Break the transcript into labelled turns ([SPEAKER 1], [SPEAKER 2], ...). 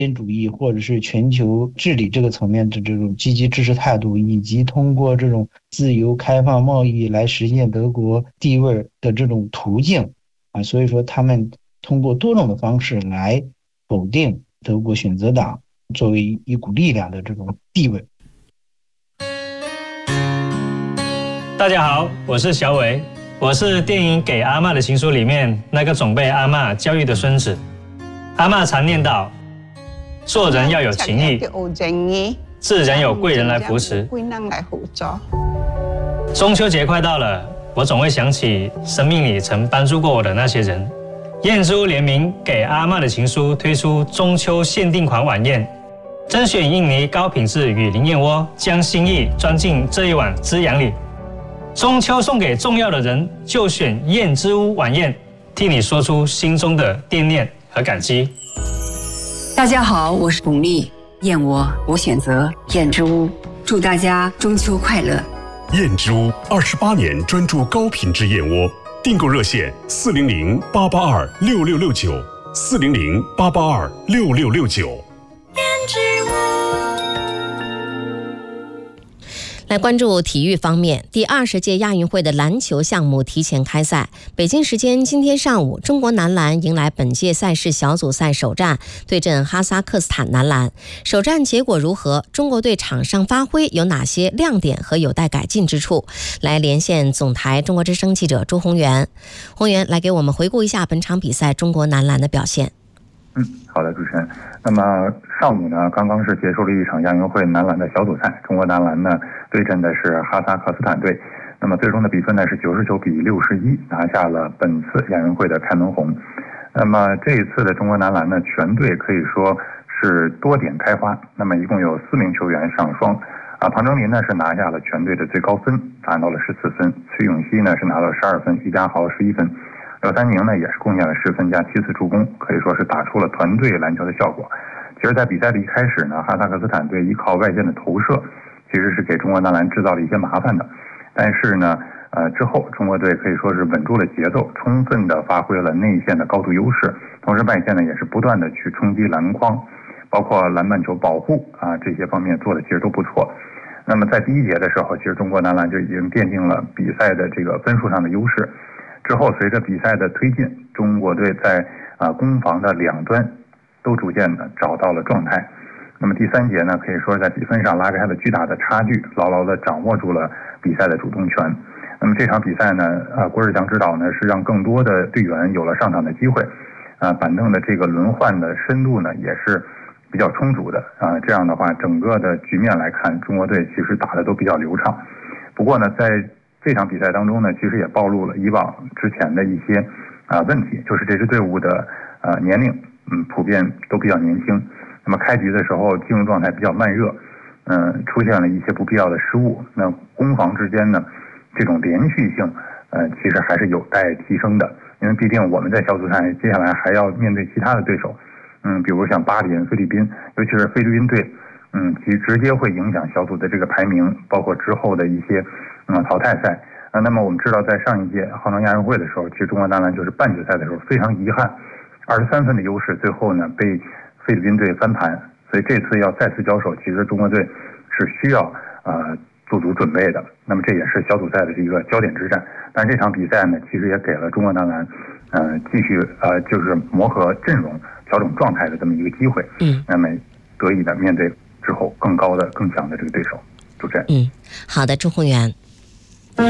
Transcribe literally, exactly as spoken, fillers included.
[SPEAKER 1] 边主义或者是全球治理这个层面的这种积极支持态度，以及通过这种自由开放贸易来实现德国地位的这种途径啊，所以说他们通过多种的方式来否定德国选择党作为一股力量的这种地位。
[SPEAKER 2] 大家好，我是小伟，我是电影《给阿嬷的情书》里面那个总被阿嬷教育的孙子。阿嬷常念叨，做人要有情义，自然有贵人来扶持。中秋节快到了，我总会想起生命里曾帮助过我的那些人。燕之屋联名《给阿嬷的情书》推出中秋限定款晚宴，甄选印尼高品质雨林燕窝，将心意装进这一碗滋养里。中秋送给重要的人，就选燕之屋晚宴，替你说出心中的惦念和感激。
[SPEAKER 3] 大家好，我是巩俐，燕窝我选择燕之屋，祝大家中秋快乐。
[SPEAKER 4] 燕之屋二十八年专注高品质燕窝，订购热线四零零八八二六六六九，四零零八八二六六六九。燕之屋。
[SPEAKER 5] 来关注体育方面，第二十届亚运会的篮球项目提前开赛。北京时间今天上午，中国男篮迎来本届赛事小组赛首战，对阵哈萨克斯坦男篮。首战结果如何？中国队场上发挥有哪些亮点和有待改进之处？来连线总台中国之声记者朱宏元。宏元来给我们回顾一下本场比赛中国男篮的表现。
[SPEAKER 6] 嗯，好的，主持人。那么上午呢，刚刚是结束了一场亚运会男篮的小组赛，中国男篮呢对阵的是哈萨克斯坦队。那么最终的比分呢是九十九比六十一，拿下了本次亚运会的开门红。那么这一次的中国男篮呢，全队可以说是多点开花。那么一共有四名球员上双。啊，庞征林呢是拿下了全队的最高分，达到了十四分；崔永熙呢是拿到十二分，于家豪十一分。廖三宁呢也是贡献了十分加七次助攻，可以说是打出了团队篮球的效果。其实在比赛的一开始呢，哈萨克斯坦队依靠外线的投射，其实是给中国男篮制造了一些麻烦的。但是呢，呃之后中国队可以说是稳住了节奏，充分的发挥了内线的高度优势，同时外线呢也是不断的去冲击篮筐，包括篮板球保护啊这些方面做的其实都不错。那么在第一节的时候，其实中国男篮就已经奠定了比赛的这个分数上的优势。之后随着比赛的推进，中国队在啊、呃、攻防的两端都逐渐的找到了状态。那么第三节呢，可以说在比分上拉开了巨大的差距，牢牢的掌握住了比赛的主动权。那么这场比赛呢，啊郭士强指导呢是让更多的队员有了上场的机会，啊板凳的这个轮换的深度呢也是比较充足的啊。这样的话，整个的局面来看，中国队其实打的都比较流畅。不过呢，在这场比赛当中呢，其实也暴露了以往之前的一些啊、呃、问题，就是这支队伍的呃年龄，嗯，普遍都比较年轻。那么开局的时候进入状态比较慢热，嗯、呃，出现了一些不必要的失误。那攻防之间呢，这种连续性，呃，其实还是有待提升的。因为毕竟我们在小组赛接下来还要面对其他的对手，嗯，比如像巴林、菲律宾，尤其是菲律宾队，嗯，其直接会影响小组的这个排名，包括之后的一些。嗯，淘汰赛啊，那么我们知道，在上一届杭州亚运会的时候，其实中国男篮就是半决赛的时候非常遗憾，二十三分的优势，最后呢被菲律宾队翻盘，所以这次要再次交手，其实中国队是需要呃做足准备的。那么这也是小组赛的一个焦点之战。但这场比赛呢，其实也给了中国男篮呃继续呃就是磨合阵容、调整状态的这么一个机会。嗯，那么得以的面对之后更高的、更强的这个对手。主持人，
[SPEAKER 5] 嗯，好的，朱宏元。